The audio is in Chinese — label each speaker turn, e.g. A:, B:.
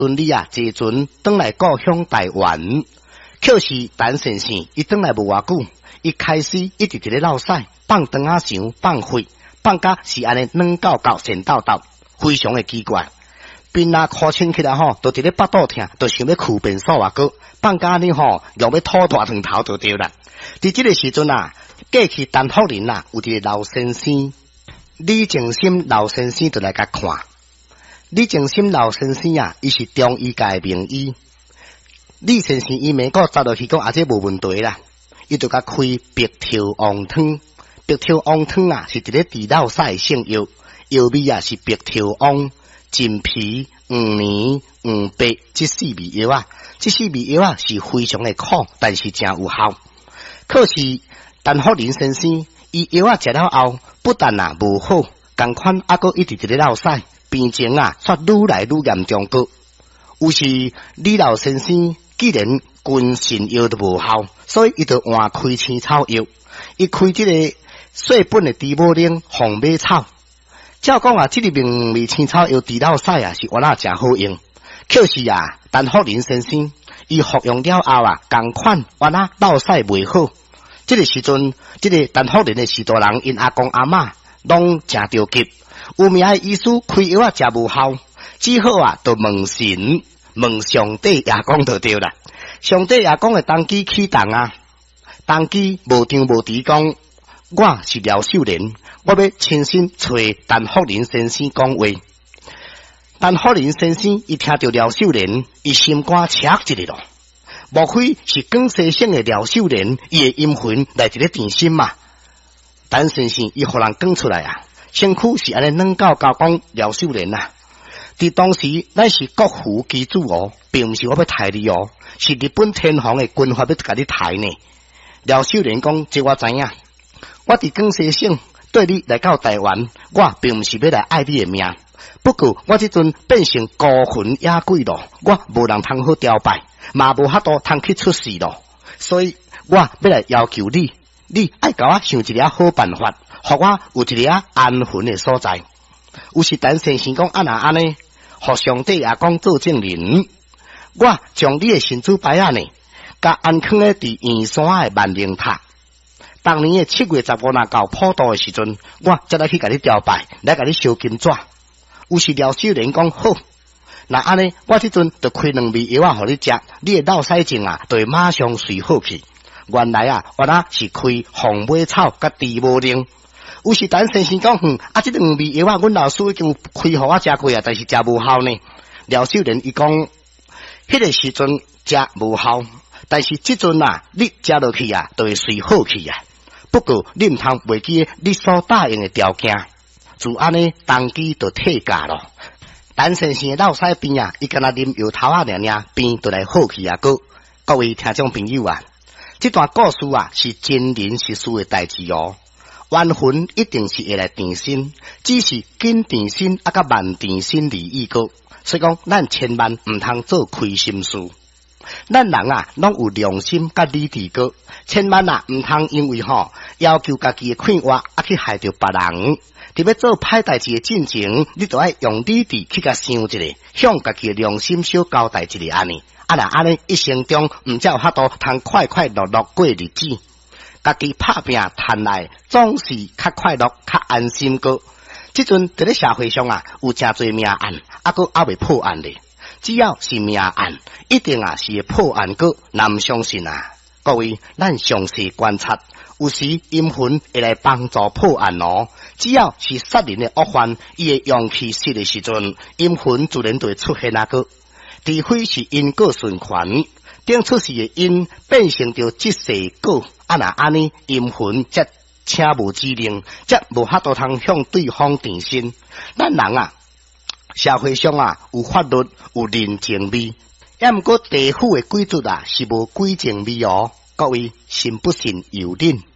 A: 顺利啊，坐船转来故乡台湾。可是陈先生伊转来无偌久，伊开始一直伫咧闹屎，放长啊想放血，放甲是安尼软到到咸到到，非常的奇怪。病啊哭清起来吼，都伫咧腹肚疼，都想要去便所啊个，放甲安尼吼，又要吐大汤头就对啦。伫即个时阵啊，过去陈福仁啊，有一个老先生，李正新老先生就来甲看。李正新老先生啊，伊是中医界名医。李先生伊美国走落去讲，啊这无问题啦，伊就甲开白条王汤。白条王汤啊，是伫咧治老屎性药，药味啊是白条王、陈皮、黄连、黄白这四味药啊，这四味药啊是非常的苦，但是真有效。可是陈福仁先生伊药啊食了后，不但啊无好，同款啊个一直伫咧闹屎，病情啊却愈来愈严重个。有时李老先生既然君臣药都无效，所以伊就换开青草药。伊开这个细本的猪母奶、红马草。照讲啊，这个名味青草药治老屎啊，是原来真好用。可是啊，陈福仁先生伊服用了后啊，同款原来老屎袂好。这个时阵，这个陈福仁的许多人因阿公阿嬷拢真着急，有名的医师开药啊，食无效，只好啊，就问神。问上帝也讲就对啦，上帝也讲的当机启动啊，当机无张无弛讲，我是廖秀莲，我要亲身找陈福仁先生讲话。陈福仁先生一听到廖秀莲，伊心肝赤一个咯，莫非是广西省的廖秀莲，伊的阴魂来一个甜心嘛？陈先生伊互人讲出来啊，身躯是安尼软到到讲廖秀莲啊。伫当时，咱是国父基主哦，并毋是我要杀你哦，是日本天皇的军法要甲你杀呢。廖秀莲讲，这我知影，我伫广西省对你来到台湾，我并毋是要来爱你的命。不过我即阵变成孤魂野鬼咯，我无人通好调拜，嘛无法度通去出事咯，所以我要来要求你，你爱甲我想一个好办法，互我有一个安魂的所在。有时陈先生讲安那安尼。互上帝也讲做证人，我将你的神主牌啊呢，甲安放咧伫圆山的万灵塔。当年的7月15日到普渡的时阵，我才来去甲你吊拜，来甲你烧金纸。有时廖秀莲讲好，那安尼我即阵就开2味药啊，互你食，你的闹屎症啊，就会马上随好去。原来啊，我那是开红马草甲猪母奶。有时陈先生讲，这2味药啊，阮老师已经开互我食过啊，但是食无效呢。廖秀莲伊讲，迄个时阵食无效，但是即阵啊，你食落去啊，就会随好去啊。不过你毋通袂记你所答应的条件，就安尼当机就退价咯。陈先生的闹屎病啊，伊敢若啉药头啊，尔病就来好去啊个。各位听众朋友啊，这段故事啊是真人实事的代志哦。冤魂一定是会来定身，只是紧定身啊，甲慢定身而已个。所以讲，咱千万毋通做亏心事。咱人啊，拢有良心甲理智个，千万啊毋通因为要求家己的快活啊去害着别人。特别做歹代志的进前，你就爱用理智去甲想一下，向家己的良心小交代一下安尼。啊那安尼一生中，毋才有法度通快快乐乐过日子。家己拍拼赚来，总是较快乐、较安心个。即阵伫咧社会上啊，有真侪命案，啊个还未破案咧。只要是命案，一定啊是会破案个。难相信啊，各位，咱详细观察，有时阴魂会来帮助破案哦。只要是杀人的恶犯，伊会用气息的时阵，阴魂自然就会出现那个。除非是因果循环，等出事的因变成着即世果。啊那安尼阴魂则请无指令，则无法度通向对方定身。咱人啊，社会上啊有法律有人情味，也毋过地府的规矩啊是无规情味哦。各位信不信由恁。